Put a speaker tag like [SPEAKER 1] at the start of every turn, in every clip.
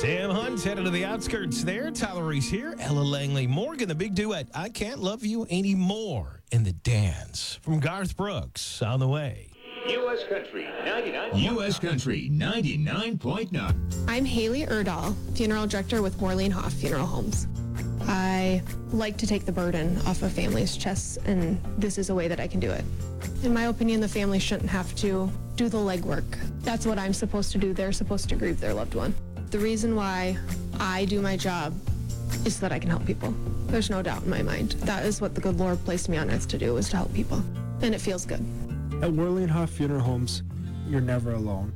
[SPEAKER 1] Sam Hunt's headed to the outskirts there. Tyler Reese here. Ella Langley Morgan, the big duet. I Can't Love You Anymore in the dance from Garth Brooks on the way.
[SPEAKER 2] U.S. Country 99. U.S. Country 99.9.
[SPEAKER 3] I'm Haley Erdahl, funeral director with Warlene Hoff Funeral Homes. I like to take the burden off of families' chests, and this is a way that I can do it. In my opinion, the family shouldn't have to do the legwork. That's what I'm supposed to do. They're supposed to grieve their loved one. The reason why I do my job is so that I can help people. There's no doubt in my mind. That is what the good Lord placed me on earth to do, is to help people. And it feels good.
[SPEAKER 4] At Warlene Hoff Funeral Homes, you're never alone.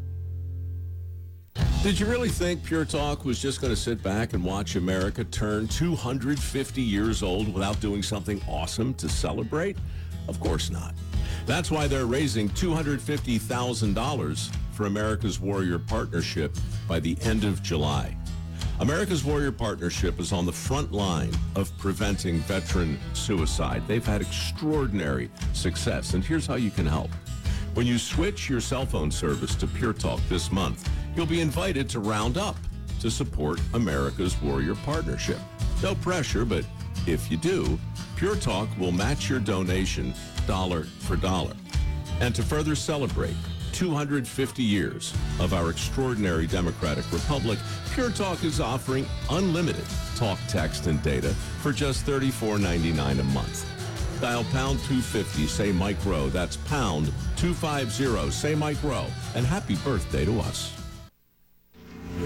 [SPEAKER 5] Did you really think Pure Talk was just going to sit back and watch America turn 250 years old without doing something awesome to celebrate? Of course not. That's why they're raising $250,000 for America's Warrior Partnership by the end of July. America's Warrior Partnership is on the front line of preventing veteran suicide. They've had extraordinary success, and here's how you can help. When you switch your cell phone service to Pure Talk this month, you'll be invited to round up to support America's Warrior Partnership. No pressure, but if you do, Pure Talk will match your donation dollar for dollar. And to further celebrate 250 years of our extraordinary democratic republic, Pure Talk is offering unlimited talk, text, and data for just $34.99 a month. Dial pound 250, say Mike Rowe. That's pound 250, say Mike Rowe. And happy birthday to us.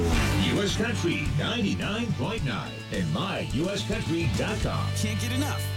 [SPEAKER 2] U.S. Country 99.9 and myuscountry.com.
[SPEAKER 6] Can't get enough.